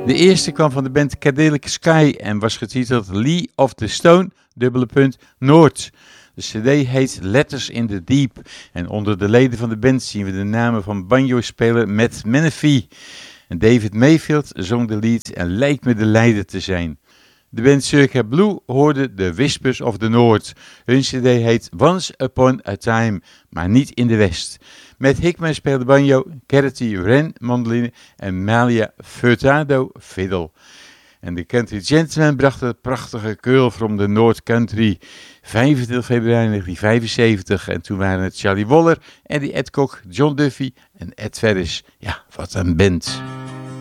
De eerste kwam van de band Cadillac Sky en was getiteld Lee of the Stone, Noord. De cd heet Letters in the Deep en onder de leden van de band zien we de namen van banjo-speler Matt Menefee. En David Mayfield zong de lied en lijkt me de leider te zijn. De band Circa Blue hoorde The Whispers of the North. Hun cd heet Once Upon a Time, maar niet in de West. Matt Hickman speelde banjo, Charity Wren mandoline en Malia Furtado fiddle. En de Country Gentlemen brachten het prachtige Girl from the North Country. 25 februari 1975. En toen waren het Charlie Waller, Eddie Adcock, John Duffy en Ed Ferris. Ja, wat een band.